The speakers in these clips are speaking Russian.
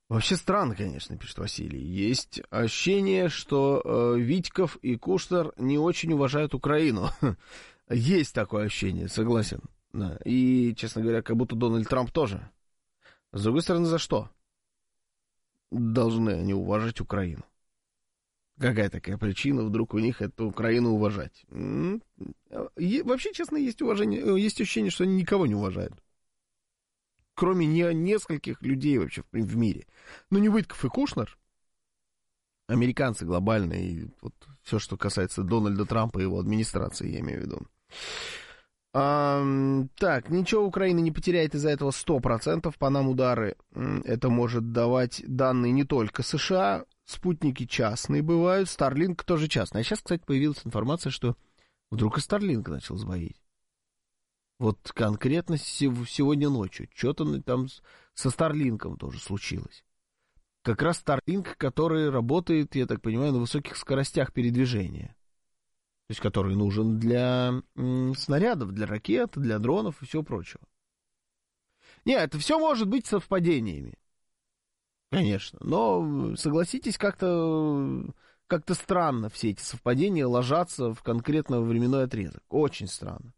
Вообще странно, конечно, пишет Василий. Есть ощущение, что Витьков и Кушнер не очень уважают Украину. Есть такое ощущение, согласен. Да. И, честно говоря, как будто Дональд Трамп тоже. С другой стороны, за что должны они уважать Украину? Какая такая причина вдруг у них эту Украину уважать? Вообще, честно, есть ощущение, что они никого не уважают. Кроме нескольких людей вообще в мире. Ну, не Витков и Кушнер. Американцы глобальные. И вот все, что касается Дональда Трампа и его администрации, я имею в виду. Так, ничего Украина не потеряет из-за этого 100%. По нам удары это может давать данные не только США. Спутники частные бывают. Starlink тоже частный. А сейчас, кстати, появилась информация, что вдруг и Starlink начал сбоить. Вот конкретно сегодня ночью. Что-то там со Starlink'ом тоже случилось. Как раз Starlink, который работает, я так понимаю, на высоких скоростях передвижения. То есть, который нужен для снарядов, для ракет, для дронов и всего прочего. Нет, это все может быть совпадениями. Конечно. Но, согласитесь, как-то странно все эти совпадения ложатся в конкретно временной отрезок. Очень странно.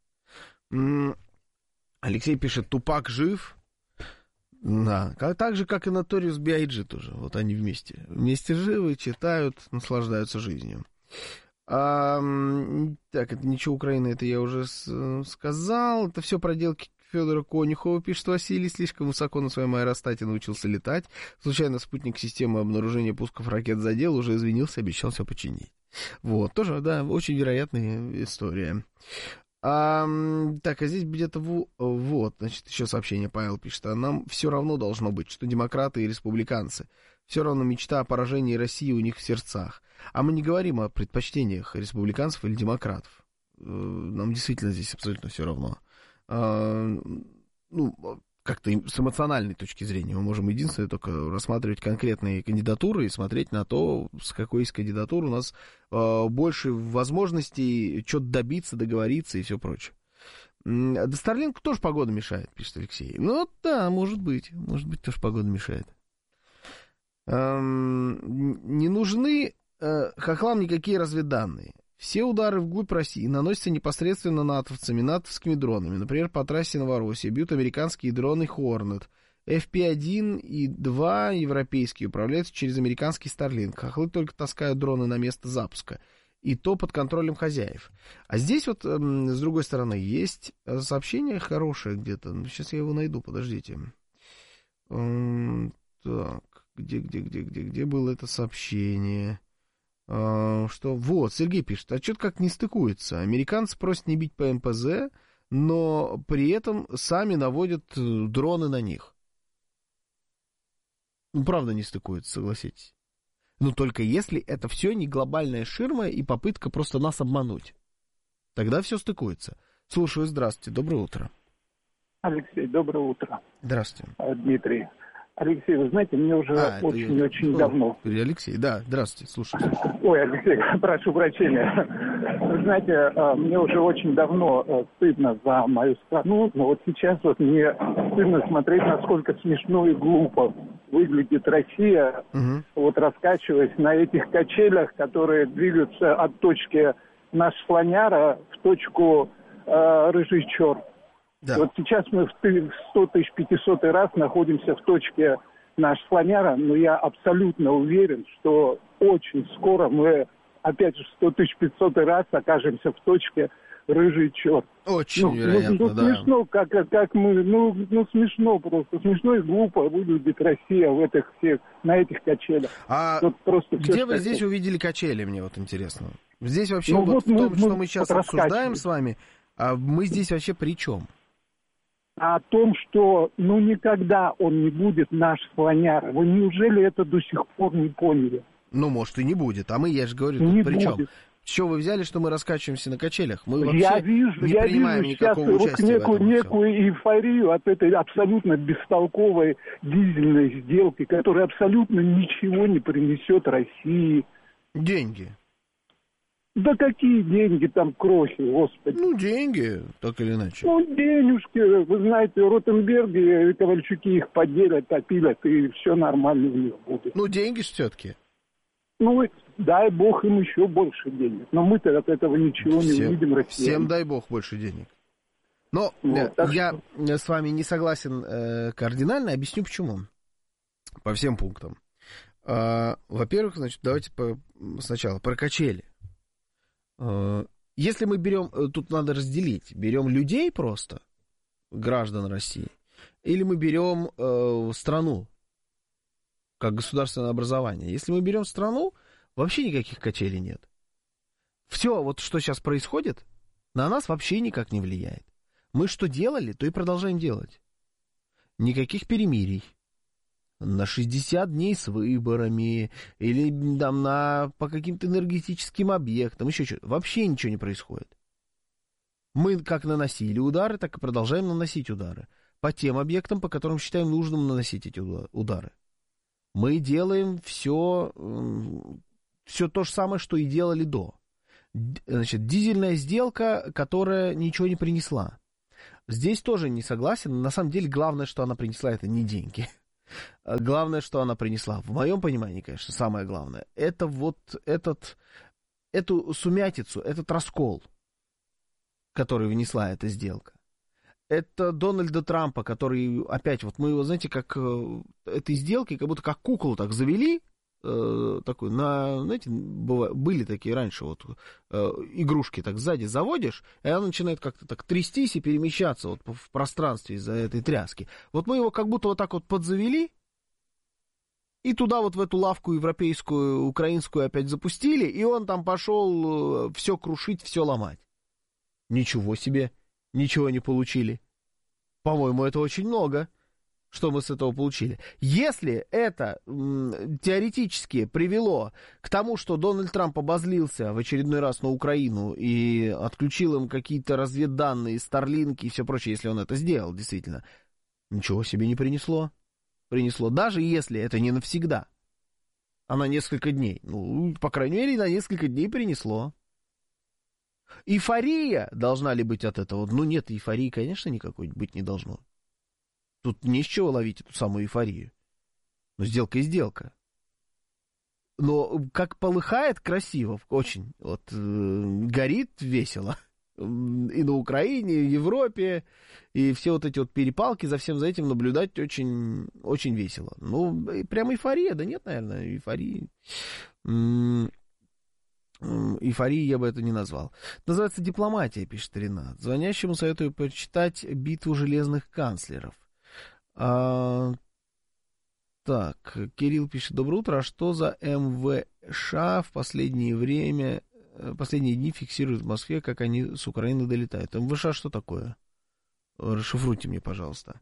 Алексей пишет, Тупак жив. Да, так же, как и Notorious B.I.G. тоже. Вот они вместе. Вместе живы, читают, наслаждаются жизнью. Так, это ничего Украины, это я уже сказал. Это все проделки Федора Конюхова, пишет Василий. Слишком высоко на своем аэростате научился летать. Случайно спутник системы обнаружения пусков ракет задел, уже извинился, обещал все починить. Вот, тоже, да, очень вероятная история. Так, а здесь где-то вот, значит, еще сообщение Павел пишет, а нам все равно должно быть, что демократы и республиканцы, все равно мечта о поражении России у них в сердцах. А мы не говорим о предпочтениях республиканцев или демократов. Нам действительно здесь абсолютно все равно. Ну, как-то с эмоциональной точки зрения мы можем единственное только рассматривать конкретные кандидатуры и смотреть на то, с какой из кандидатур у нас больше возможностей что-то добиться, договориться и все прочее. Да Starlink тоже погода мешает, пишет Алексей. Ну да, может быть тоже погода мешает. Не нужны хохлам никакие разведданные. Все удары вглубь России наносятся непосредственно натовцами, натовскими дронами. Например, по трассе Новороссия бьют американские дроны Hornet. FP-1 и 2 европейские управляются через американский Starlink. Хохлы только таскают дроны на место запуска. И то под контролем хозяев. А здесь вот, с другой стороны, есть сообщение хорошее где-то. Сейчас я его найду, подождите. Так, где было это сообщение? Что вот, Сергей пишет, а что-то как не стыкуется. Американцы просят не бить по МПЗ, но при этом сами наводят дроны на них. Ну, правда, не стыкуется, согласитесь. Но только если это все не глобальная ширма и попытка просто нас обмануть. Тогда все стыкуется. Слушаю, здравствуйте, доброе утро. Алексей, доброе утро. Здравствуйте. Дмитрий. Алексей, вы знаете, мне уже очень давно... Алексей, да, здравствуйте, слушаю. Ой, Алексей, прошу прощения. Вы знаете, мне уже очень давно стыдно за мою страну, но вот сейчас вот мне стыдно смотреть, насколько смешно и глупо выглядит Россия, вот раскачиваясь на этих качелях, которые двигаются от точки наш слоняра в точку рыжий черт. Да. Вот сейчас мы в 100 500 раз находимся в точке наш слоняра, но я абсолютно уверен, что очень скоро мы опять же в 100 500 раз окажемся в точке рыжий черт. Очень вероятно, да. Смешно, как мы, смешно просто, смешно и глупо выглядит Россия в этих всех, на этих качелях. А вот просто где вы здесь увидели качели, мне вот интересно? Здесь вообще в том, что мы сейчас обсуждаем с вами, а мы здесь вообще при чем? О том, что никогда он не будет наш слоняр. Вы неужели это до сих пор не поняли? Ну, может, и не будет. А мы, я же говорю, тут при чем? С чего вы взяли, что мы раскачиваемся на качелях? Мы вообще не принимаем никакого участия в этом. Некую эйфорию от этой абсолютно бестолковой дизельной сделки, которая абсолютно ничего не принесет России. Деньги. Да какие деньги там, крохи, господи. Ну, деньги, так или иначе. Ну, денежки, вы знаете, Ротенберги, Ковальчуки их поделят, опилят, и все нормально у них будет. Ну, деньги ж все-таки. Ну, дай бог им еще больше денег. Но мы-то от этого ничего не увидим, россияне. Всем дай бог больше денег. Но Вот, я с вами не согласен кардинально, объясню почему. По всем пунктам. Во-первых, значит, давайте сначала про качели. Если мы берем, тут надо разделить, берем людей просто, граждан России, или мы берем страну, как государственное образование. Если мы берем страну, вообще никаких качелей нет. Все, вот что сейчас происходит, на нас вообще никак не влияет. Мы что делали, то и продолжаем делать. Никаких перемирий. На 60 дней с выборами, или там по каким-то энергетическим объектам, еще что-то. Вообще ничего не происходит. Мы как наносили удары, так и продолжаем наносить удары. По тем объектам, по которым считаем нужным наносить эти удары. Мы делаем все то же самое, что и делали до. Значит, дизельная сделка, которая ничего не принесла. Здесь тоже не согласен. На самом деле, главное, что она принесла, это не деньги. Главное, что она принесла, в моем понимании, конечно, самое главное, это вот эту сумятицу, этот раскол, который внесла эта сделка. Это Дональда Трампа, который опять, вот мы его, знаете, как этой сделки, как будто как куклу так завели, такой, знаете, были такие раньше, вот игрушки так сзади заводишь, и она начинает как-то так трястись и перемещаться вот в пространстве из-за этой тряски. Вот мы его как будто вот так вот подзавели, и туда вот в эту лавку европейскую, украинскую опять запустили, и он там пошел все крушить, все ломать. Ничего себе, ничего не получили. По-моему, это очень много. Что мы с этого получили? Если это теоретически привело к тому, что Дональд Трамп обозлился в очередной раз на Украину и отключил им какие-то разведданные, старлинки и все прочее, если он это сделал, действительно, ничего себе не принесло. Принесло, даже если это не навсегда, а на несколько дней. Ну, по крайней мере, на несколько дней принесло. Эйфория должна ли быть от этого? Ну, нет, эйфории, конечно, никакой быть не должно. Тут не с чего ловить эту самую эйфорию. Но сделка и сделка. Но как полыхает красиво, очень. Вот горит весело. И на Украине, и в Европе. И все вот эти вот перепалки, за всем за этим наблюдать очень, очень весело. Ну, прям эйфория, да нет, наверное, эйфории. Эйфории я бы это не назвал. Называется дипломатия, пишет Ренат. Звонящему советую почитать «Битву железных канцлеров». Так, Кирилл пишет: доброе утро, а что за МВШ в последние дни фиксируют в Москве, как они с Украины долетают? МВШ что такое? Расшифруйте мне, пожалуйста.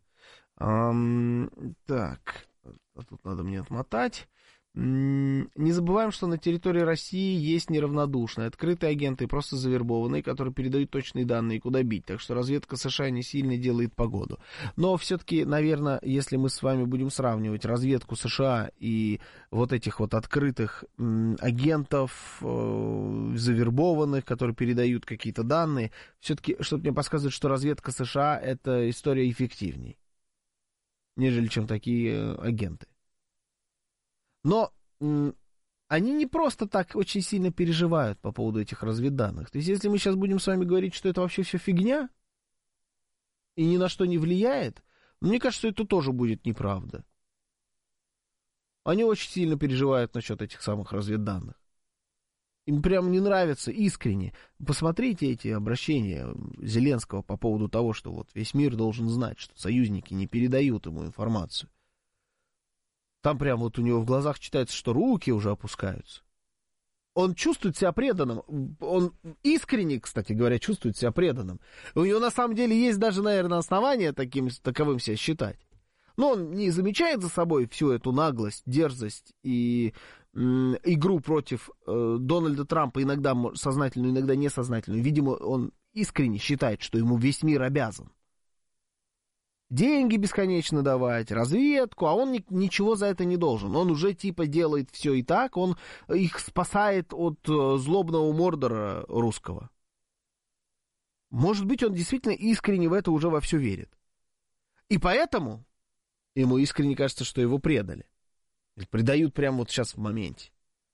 Так, тут надо мне отмотать. Не забываем, что на территории России есть неравнодушные, открытые агенты, просто завербованные, которые передают точные данные, куда бить. Так что разведка США не сильно делает погоду. Но все-таки, наверное, если мы с вами будем сравнивать разведку США и вот этих вот открытых агентов, завербованных, которые передают какие-то данные, все-таки что-то мне подсказывает, что разведка США — это история эффективней, нежели чем такие агенты. Но они не просто так очень сильно переживают по поводу этих разведданных. То есть, если мы сейчас будем с вами говорить, что это вообще все фигня и ни на что не влияет, мне кажется, что это тоже будет неправда. Они очень сильно переживают насчет этих самых разведданных. Им прям не нравится искренне. Посмотрите эти обращения Зеленского по поводу того, что вот весь мир должен знать, что союзники не передают ему информацию. Там прям вот у него в глазах читается, что руки уже опускаются. Он чувствует себя преданным. Он искренне, кстати говоря, чувствует себя преданным. У него на самом деле есть даже, наверное, основания таковым себя считать. Но он не замечает за собой всю эту наглость, дерзость и игру против Дональда Трампа, иногда сознательную, иногда несознательную. Видимо, он искренне считает, что ему весь мир обязан. деньги бесконечно давать, разведку, а он ничего за это не должен. Он уже типа делает все и так, он их спасает от злобного Мордора русского. Может быть, он действительно искренне в это уже во все верит. И поэтому ему искренне кажется, что его предали. Предают прямо вот сейчас в моменте.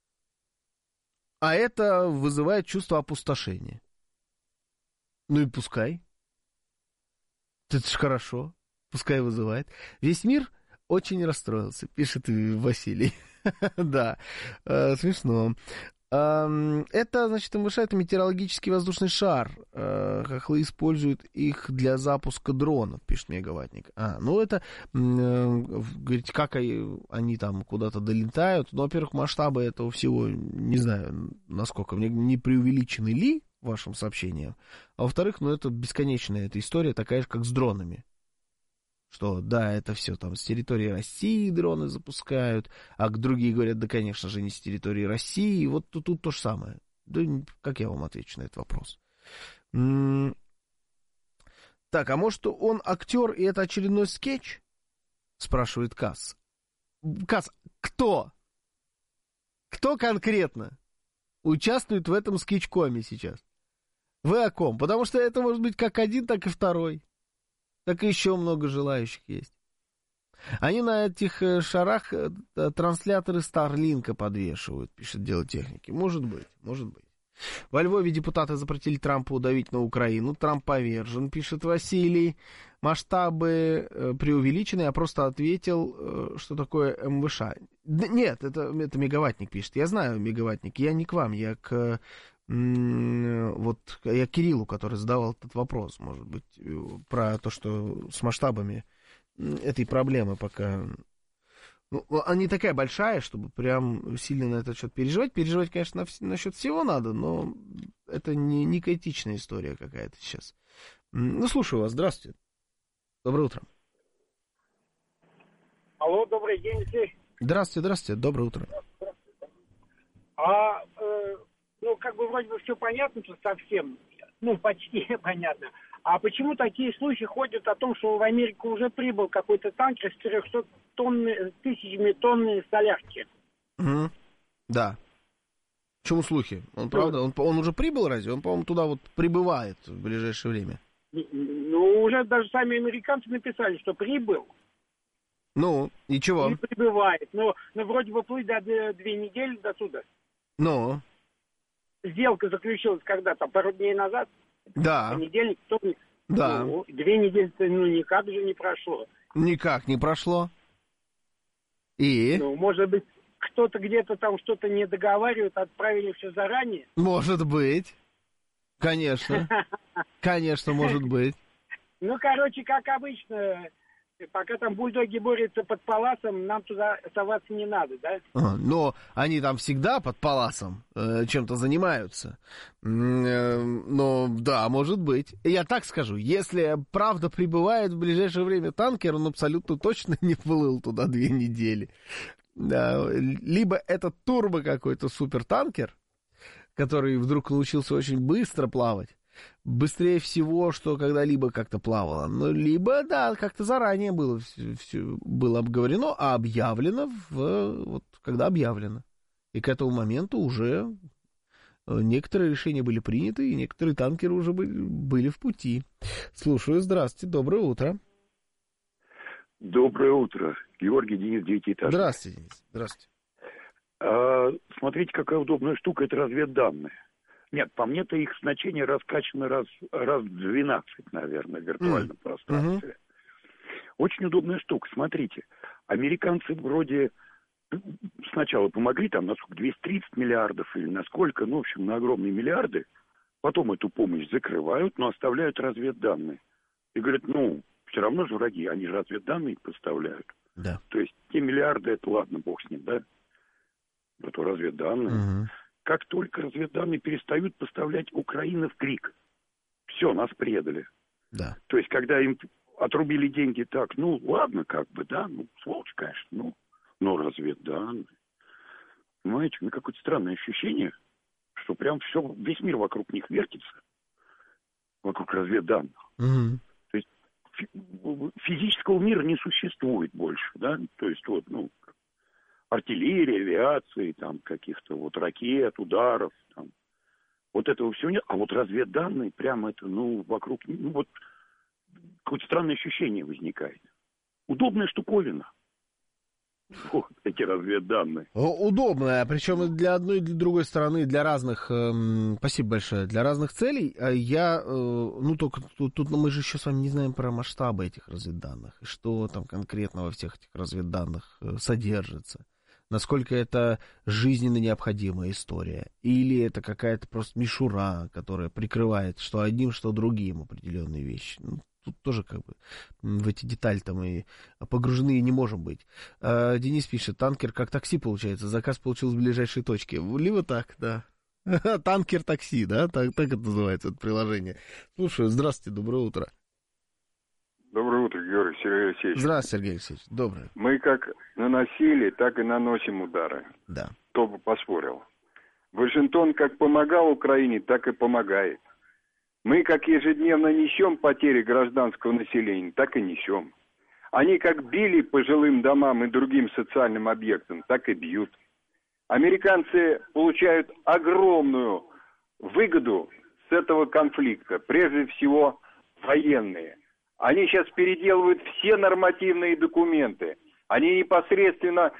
А это вызывает чувство опустошения. Ну и пускай. Это ж хорошо. Пускай вызывает. Весь мир очень расстроился, пишет Василий. Да, смешно. Это, значит, МВШ, это метеорологический воздушный шар. Хохлы используют их для запуска дронов, пишет Мегаватник. Ну это, говорите, как они там куда-то долетают. Ну, во-первых, масштабы этого всего, не знаю, насколько, не преувеличены ли вашим сообщением. А во-вторых, ну это бесконечная эта история, такая же, как с дронами. Что, да, это все там с территории России дроны запускают, а другие говорят, да, конечно же, не с территории России. Вот тут то же самое. Да, как я вам отвечу на этот вопрос? Так, а может, он актер, и это очередной скетч? Спрашивает Касс. Касс, кто? Кто конкретно участвует в этом скетч-коме сейчас? Вы о ком? Потому что это может быть как один, так и второй. Так и еще много желающих есть. Они на этих шарах трансляторы Старлинка подвешивают, пишет Дело техники. Может быть, может быть. Во Львове депутаты запретили Трампу давить на Украину. Трамп повержен, пишет Василий. Масштабы преувеличены. Я просто ответил, что такое МВШ. Да, нет, это Мегаватник пишет. Я знаю, Мегаватник. Я не к вам, я к... Вот я Кириллу, который задавал этот вопрос, может быть, про то, что с масштабами этой проблемы пока... Ну, она не такая большая, чтобы прям сильно на этот счет переживать. Переживать, конечно, насчет всего надо, но это не критичная история какая-то сейчас. Ну, слушаю вас. Здравствуйте. Доброе утро. Алло, добрый день, Алексей. Здравствуйте. Доброе утро. Ну, как бы вроде бы все понятно тут совсем, ну, почти понятно. А почему такие слухи ходят о том, что в Америку уже прибыл какой-то танкер с 400 тысячами тонн солярки? Да. Почему слухи? Он, правда, он уже прибыл разве? Он, по-моему, туда вот прибывает в ближайшее время. Ну, уже даже сами американцы написали, что прибыл. Ну, и чего? И прибывает. Но вроде бы плыть до 2 недели до туда. Ну? Сделка заключилась когда-то, пару дней назад. Да. Понедельник, вторник. Да. Ну, 2 недели-то, ну, никак же не прошло. Никак не прошло. И? Ну, может быть, кто-то где-то там что-то не договаривает, отправили все заранее? Может быть. Конечно. Конечно, может быть. Ну, короче, как обычно, пока там бульдоги борются под паласом, нам туда соваться не надо, да? Но они там всегда под паласом чем-то занимаются. Но да, может быть. Я так скажу, если правда прибывает в ближайшее время танкер, он абсолютно точно не плыл туда 2 недели. Да, либо это турбо какой-то супертанкер, который вдруг научился очень быстро плавать, быстрее всего, что когда-либо как-то плавало. Ну, либо, да, как-то заранее было обговорено, а объявлено, вот, когда объявлено. И к этому моменту уже некоторые решения были приняты, и некоторые танкеры уже были в пути. Слушаю, здравствуйте, доброе утро. Доброе утро. Георгий, Денис, Девятиэтажный. Здравствуйте, Денис. Здравствуйте. Смотрите, какая удобная штука, это разведданные. Нет, по мне-то их значение раскачано раз в 12, наверное, в виртуальном пространстве. Очень удобная штука. Смотрите, американцы вроде сначала помогли, там, на сколько, 230 миллиардов или на сколько, ну, в общем, на огромные миллиарды. Потом эту помощь закрывают, но оставляют разведданные. И говорят, ну, все равно же враги, они же разведданные поставляют. Да. То есть те миллиарды, это ладно, бог с ним, да? Это разведданные. Как только разведданные перестают поставлять, Украина в крик. Все, нас предали. Да. То есть, когда им отрубили деньги так, ну, ладно, как бы, да, ну, сволочь, конечно, ну, но разведданные. Понимаете, у меня какое-то странное ощущение, что прям все, весь мир вокруг них вертится, вокруг разведданных. То есть, физического мира не существует больше, да, то есть вот, ну, артиллерии, авиации, там, каких-то вот ракет, ударов, там, вот этого всего нет, а вот разведданные прямо это, ну, вокруг, ну, вот, какое-то странное ощущение возникает. Удобная штуковина. Вот эти разведданные. Удобная, причем и для одной, и для другой стороны, для разных, спасибо большое, для разных целей. Ну, только тут мы же еще с вами не знаем про масштабы этих разведданных, и что там конкретно во всех этих разведданных содержится. Насколько это жизненно необходимая история, или это какая-то просто мишура, которая прикрывает что одним, что другим определенные вещи. Ну, тут тоже как бы в эти детали-то мы погружены и не можем быть. Денис пишет, танкер как такси получается, заказ получил с ближайшей точки. Либо так, да. Танкер-такси, да, так это называется, это приложение. Слушаю, здравствуйте, доброе утро. Доброе утро, Георгий, Сергей Алексеевич. Здравствуйте, Сергей Алексеевич, доброе. Мы как наносили, так и наносим удары. Да. Кто бы поспорил. Вашингтон как помогал Украине, так и помогает. Мы как ежедневно несем потери гражданского населения, так и несем. Они как били по жилым домам и другим социальным объектам, так и бьют. Американцы получают огромную выгоду с этого конфликта, прежде всего военные. Они сейчас переделывают все нормативные документы. Они непосредственно